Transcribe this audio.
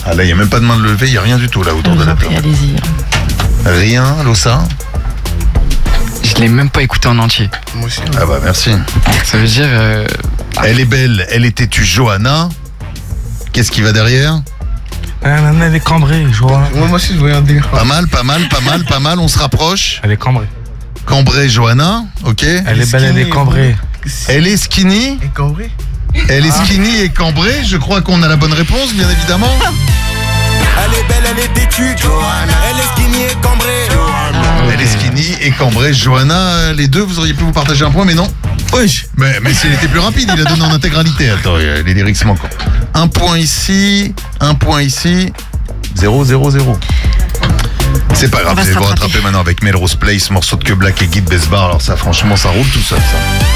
Ah là, il n'y a même pas de main de levée, il n'y a rien du tout là autour de la table. Allez-y. Rien, Lossa? Je l'ai même pas écouté en entier. Moi aussi. Ah bah merci. Ça veut dire... Elle est belle, elle est têtue, Johanna. Qu'est-ce qui va derrière? Elle est cambrée, je vois. Moi aussi, je voyais un délire. Pas mal, on se rapproche. Elle est cambrée. Cambrée, Johanna, ok. Elle est belle, elle est cambrée. Elle est skinny. Et cambrée. Elle est skinny et cambrée, je crois qu'on a la bonne réponse, bien évidemment. Elle est belle, elle est têtue, Johanna. Elle est skinny et cambrée, Johanna. Elle est skinny et cambrée, Johanna. Les deux, vous auriez pu vous partager un point, mais non. Wesh. Mais s'il était plus rapide, il a donné en intégralité. Attends, les lyrics manquants. Un point ici. 0-0-0. C'est pas grave, On va vous allez se vous rattraper. rattraper maintenant avec Melrose Place, morceau de Que Black et Guy Besbar. Alors ça, franchement, ça roule tout seul, ça.